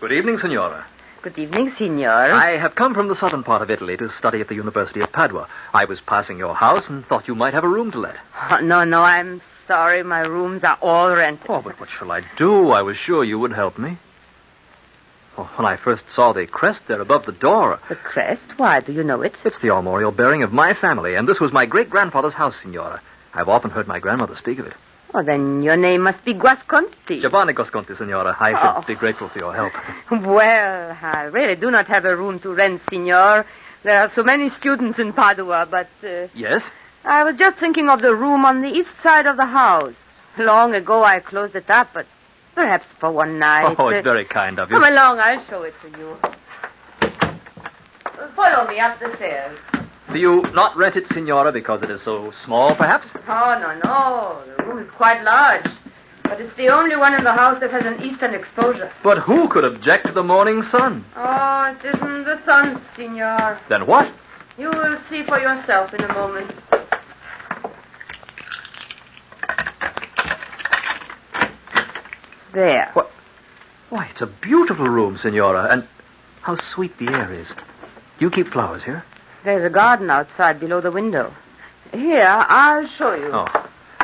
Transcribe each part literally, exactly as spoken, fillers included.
Good evening, Signora. Good evening, Signor. I have come from the southern part of Italy to study at the University of Padua. I was passing your house and thought you might have a room to let. Oh, no, no, I'm sorry. My rooms are all rented. Oh, but what shall I do? I was sure you would help me. Oh, when I first saw the crest there above the door... The crest? Why, do you know it? It's the armorial bearing of my family, and this was my great-grandfather's house, Signora. I've often heard my grandmother speak of it. Oh, then your name must be Guasconti. Giovanni Guasconti, Signora. I Oh. should be grateful for your help. Well, I really do not have a room to rent, Signor. There are so many students in Padua, but... Uh, Yes? I was just thinking of the room on the east side of the house. Long ago I closed it up, but perhaps for one night. Oh, it's uh, very kind of you. Come along, I'll show it to you. Follow me up the stairs. Do you not rent it, Signora, because it is so small, perhaps? Oh, no, no. The room is quite large. But it's the only one in the house that has an eastern exposure. But who could object to the morning sun? Oh, it isn't the sun, Signor. Then what? You will see for yourself in a moment. There. What? Why, it's a beautiful room, Signora, and how sweet the air is. Do you keep flowers here? There's a garden outside below the window. Here, I'll show you. Oh.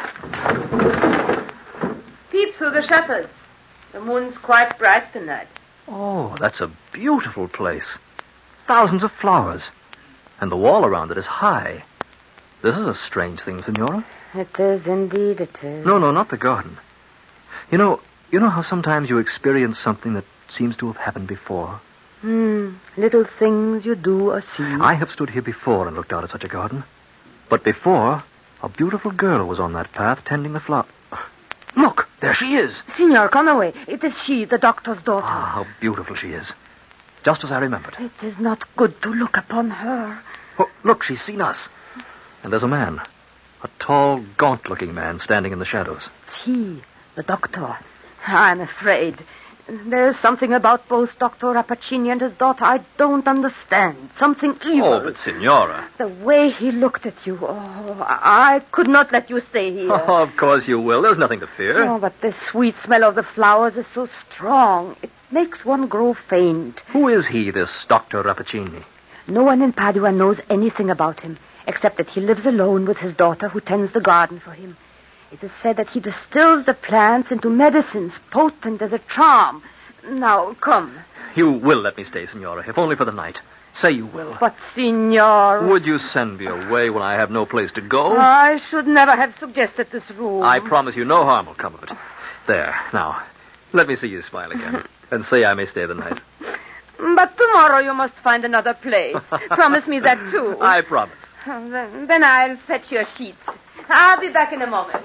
Peep through the shutters. The moon's quite bright tonight. Oh, that's a beautiful place. Thousands of flowers. And the wall around it is high. This is a strange thing, Signora. It is indeed, it is. No, no, not the garden. You know, you know how sometimes you experience something that seems to have happened before? Hmm, little things you do or see. I have stood here before and looked out at such a garden. But before, a beautiful girl was on that path tending the flower. Look, there she is. Signor, come away. It is she, the doctor's daughter. Ah, how beautiful she is. Just as I remembered. It is not good to look upon her. Oh, look, she's seen us. And there's a man. A tall, gaunt-looking man standing in the shadows. It's he, the doctor. I'm afraid. There's something about both Doctor Rappaccini and his daughter I don't understand. Something evil. Oh, but Signora. The way he looked at you. Oh, I I could not let you stay here. Oh, of course you will. There's nothing to fear. Oh, but the sweet smell of the flowers is so strong. It makes one grow faint. Who is he, this Doctor Rappaccini? No one in Padua knows anything about him, except that he lives alone with his daughter who tends the garden for him. It is said that he distills the plants into medicines potent as a charm. Now, come. You will let me stay, Signora, if only for the night. Say you will. But, Signor... Would you send me away when I have no place to go? I should never have suggested this room. I promise you no harm will come of it. There, now, let me see you smile again, and say I may stay the night. But tomorrow you must find another place. Promise me that, too. I promise. Then, then I'll fetch your sheets. I'll be back in a moment.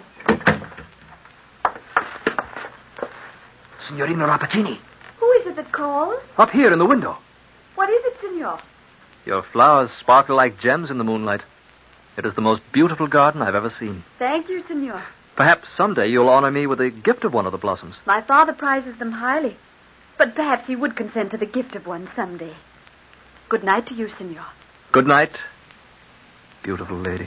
Signorina Rappaccini. Who is it that calls? Up here in the window. What is it, Signor? Your flowers sparkle like gems in the moonlight. It is the most beautiful garden I've ever seen. Thank you, Signor. Perhaps someday you'll honor me with a gift of one of the blossoms. My father prizes them highly. But perhaps he would consent to the gift of one someday. Good night to you, Signor. Good night, beautiful lady.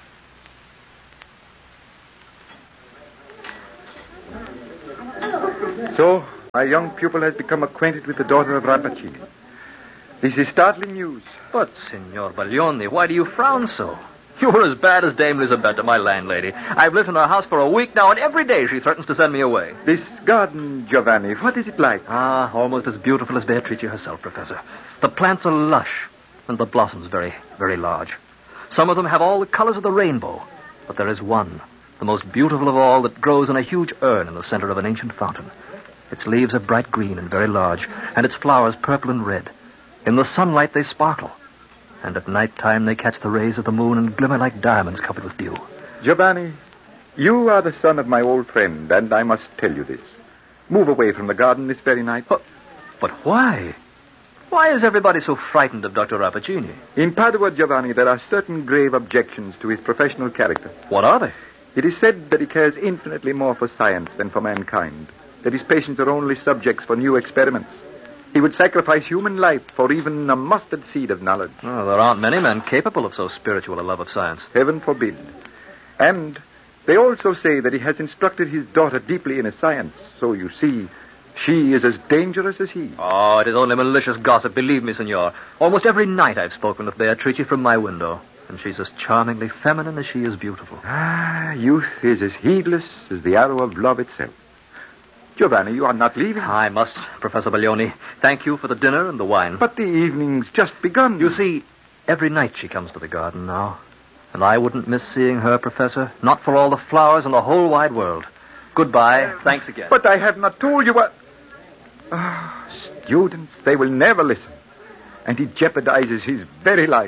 So, my young pupil has become acquainted with the daughter of Rappaccini. This is startling news. But, Signor Baglioni, why do you frown so? You were as bad as Dame Lisabetta, my landlady. I've lived in her house for a week now, and every day she threatens to send me away. This garden, Giovanni, what is it like? Ah, almost as beautiful as Beatrice herself, Professor. The plants are lush, and the blossoms very, very large. Some of them have all the colors of the rainbow. But there is one, the most beautiful of all, that grows in a huge urn in the center of an ancient fountain. Its leaves are bright green and very large, and its flowers purple and red. In the sunlight they sparkle, and at night time they catch the rays of the moon and glimmer like diamonds covered with dew. Giovanni, you are the son of my old friend, and I must tell you this. Move away from the garden this very night. But, but why? Why is everybody so frightened of Doctor Rappaccini? In Padua, Giovanni, there are certain grave objections to his professional character. What are they? It is said that he cares infinitely more for science than for mankind, that his patients are only subjects for new experiments. He would sacrifice human life for even a mustard seed of knowledge. Oh, there aren't many men capable of so spiritual a love of science. Heaven forbid. And they also say that he has instructed his daughter deeply in a science. So, you see, She is as dangerous as he. Oh, it is only malicious gossip, believe me, senor. Almost every night I've spoken with Beatrice from my window, and she's as charmingly feminine as she is beautiful. Ah, youth is as heedless as the arrow of love itself. Giovanni, you are not leaving. I must, Professor Baglioni. Thank you for the dinner and the wine. But the evening's just begun. You see, every night she comes to the garden now. And I wouldn't miss seeing her, Professor. Not for all the flowers in the whole wide world. Goodbye. Thanks again. But I have not told you what... Ah, students, they will never listen. And he jeopardizes his very life.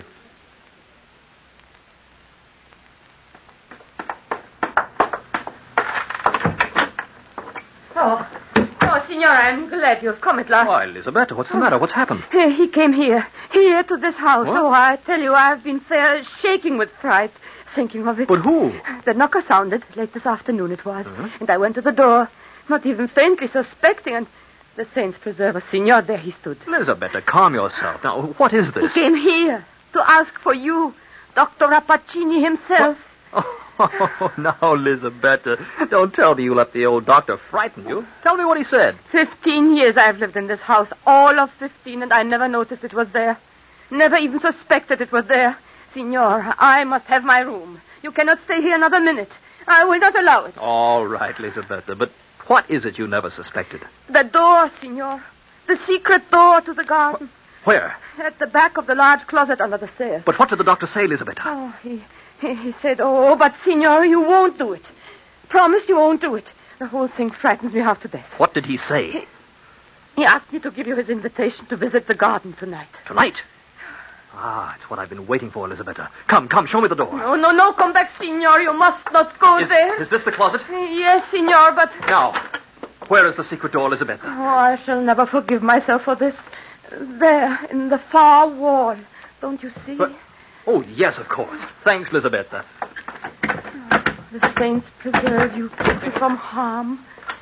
Oh, oh, Signora, I'm glad you've come at last. Why, Elisabetta, what's the matter? What's happened? He he came here, here to this house. What? Oh, I tell you, I've been fair shaking with fright, thinking of it. But who? The knocker sounded, late this afternoon it was, Uh-huh. and I went to the door, not even faintly suspecting, and the saints preserve us, Signor, there he stood. Elisabetta, calm yourself. Now, what is He this? came here to ask for you, Doctor Rappaccini himself. Oh, now, Elisabetta, don't tell me you let the old doctor frighten you. Tell me what he said. Fifteen years I've lived in this house, all of fifteen, and I never noticed it was there. Never even suspected it was there. Signor, I must have my room. You cannot stay here another minute. I will not allow it. All right, Elisabetta, but what is it you never suspected? The door, Signor. The secret door to the garden. Where? At the back of the large closet under the stairs. But what did the doctor say, Elisabetta? Oh, he, he, he said, oh, but, Signor, you won't do it. Promise you won't do it. The whole thing frightens me half to death. What did he say? He asked me to give you his invitation to visit the garden tonight. Tonight? Ah, it's what I've been waiting for, Elisabetta. Come, come, show me the door. No, no, no, come back, Signor. You must not go Is, there. is this the closet? Yes, Signor, but... Now, where is the secret door, Elisabetta? Oh, I shall never forgive myself for this. There, in the far wall. Don't you see? But, oh, yes, of course. Thanks, Elisabetta. The saints preserve you from harm.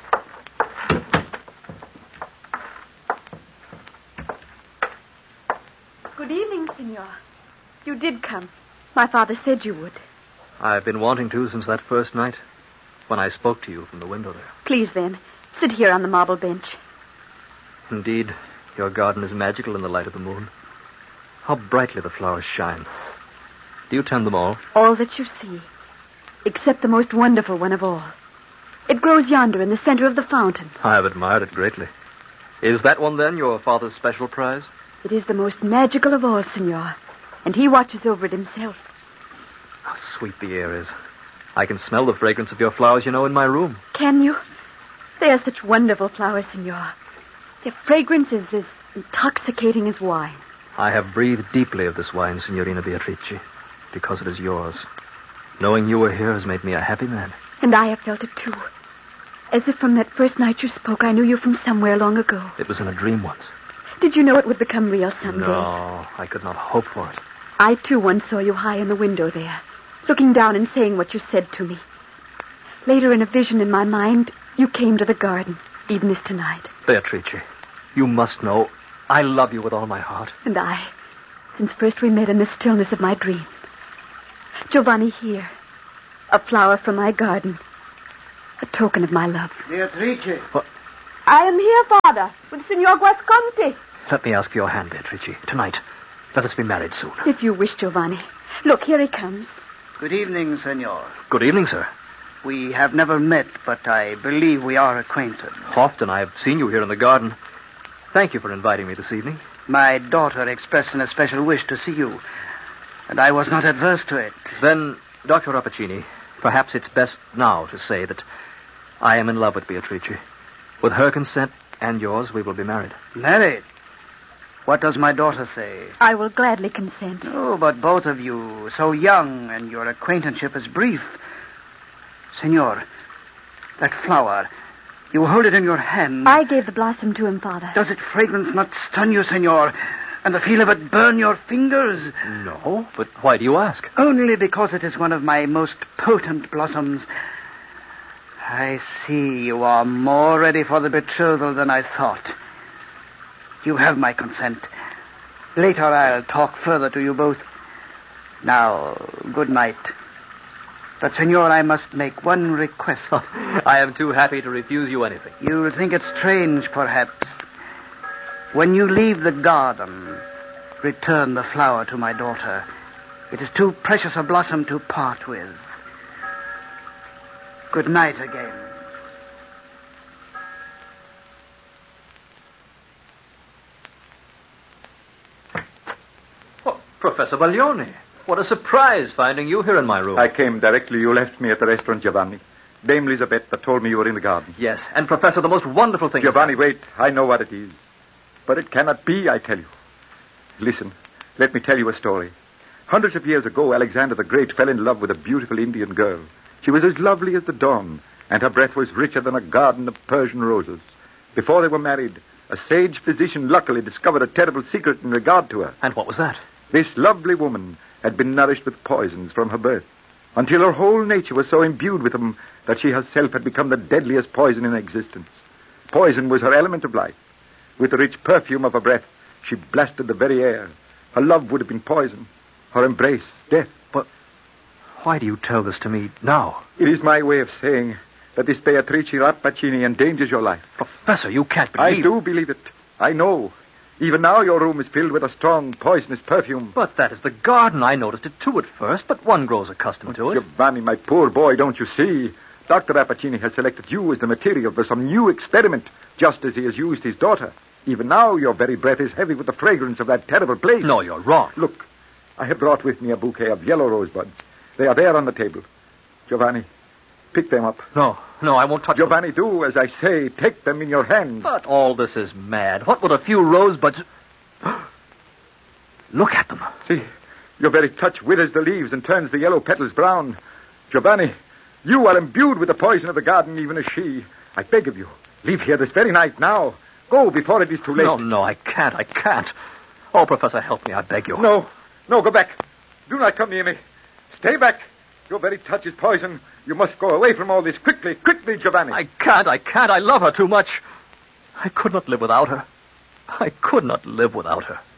Good evening, Signor. You did come. My father said you would. I've been wanting to since that first night, when I spoke to you from the window there. Please, then, sit here on the marble bench. Indeed, your garden is magical in the light of the moon. How brightly the flowers shine. Do you tend them all? All that you see, except the most wonderful one of all. It grows yonder in the center of the fountain. I have admired it greatly. Is that one, then, your father's special prize? It is the most magical of all, Signor, and he watches over it himself. How sweet the air is. I can smell the fragrance of your flowers, you know, in my room. Can you? They are such wonderful flowers, Signor. Their fragrance is as intoxicating as wine. I have breathed deeply of this wine, Signorina Beatrice, because it is yours. Knowing you were here has made me a happy man. And I have felt it, too. As if from that first night you spoke, I knew you from somewhere long ago. It was in a dream once. Did you know it would become real someday? No, I could not hope for it. I, too, once saw you high in the window there, looking down and saying what you said to me. Later, in a vision in my mind, you came to the garden, even as tonight. Beatrice, you must know I love you with all my heart. And I, since first we met in the stillness of my dreams. Giovanni, here, a flower from my garden, a token of my love. Beatrice. What? I am here, Father, with Signor Guasconti. Let me ask your hand, Beatrice. Tonight, let us be married soon. If you wish, Giovanni. Look, here he comes. Good evening, senor. Good evening, sir. We have never met, but I believe we are acquainted. Often I have seen you here in the garden. Thank you for inviting me this evening. My daughter expressed an especial wish to see you, and I was not adverse to it. Then, Doctor Rappaccini, perhaps it's best now to say that I am in love with Beatrice. With her consent and yours, we will be married. Married? What does my daughter say? I will gladly consent. Oh, but both of you, so young, and your acquaintanceship is brief. Senor, that flower, you hold it in your hand. I gave the blossom to him, Father. Does its fragrance not stun you, senor, and the feel of it burn your fingers? No, but why do you ask? Only because it is one of my most potent blossoms. I see you are more ready for the betrothal than I thought. You have my consent. Later I'll talk further to you both. Now, good night. But, senor, I must make one request. I am too happy to refuse you anything. You'll think it strange, perhaps. When you leave the garden, return the flower to my daughter. It is too precious a blossom to part with. Good night again. Oh, Professor Baglioni. What a surprise finding you here in my room. I came directly. You left me at the restaurant, Giovanni. Dame Elisabetta told me you were in the garden. Yes, and Professor, the most wonderful thing... Giovanni, wait. I know what it is. But it cannot be, I tell you. Listen, let me tell you a story. Hundreds of years ago, Alexander the Great fell in love with a beautiful Indian girl. She was as lovely as the dawn, and her breath was richer than a garden of Persian roses. Before they were married, a sage physician luckily discovered a terrible secret in regard to her. And what was that? This lovely woman had been nourished with poisons from her birth, until her whole nature was so imbued with them that she herself had become the deadliest poison in existence. Poison was her element of life. With the rich perfume of her breath, she blasted the very air. Her love would have been poison. Her embrace, death. But why do you tell this to me now? It is my way of saying that this Beatrice Rappaccini endangers your life. Professor, you can't believe... I do believe it. I know. Even now your room is filled with a strong, poisonous perfume. But that is the garden. I noticed it too at first, but one grows accustomed to it. Giovanni, my poor boy, don't you see? Doctor Rappaccini has selected you as the material for some new experiment, just as he has used his daughter. Even now your very breath is heavy with the fragrance of that terrible place. No, you're wrong. Look, I have brought with me a bouquet of yellow rosebuds. They are there on the table. Giovanni, pick them up. No, no, I won't touch Giovanni, them. do as I say. Take them in your hand. But all this is mad. What would a few rosebuds... Look at them. See, your very touch withers the leaves and turns the yellow petals brown. Giovanni, you are imbued with the poison of the garden, even as she. I beg of you, leave here this very night, now. Go before it is too late. No, no, I can't, I can't. Oh, Professor, help me, I beg you. No, no, go back. Do not come near me. Stay back. Your very touch is poison. You must go away from all this quickly, quickly, Giovanni. I can't, I can't. I love her too much. I could not live without her. I could not live without her.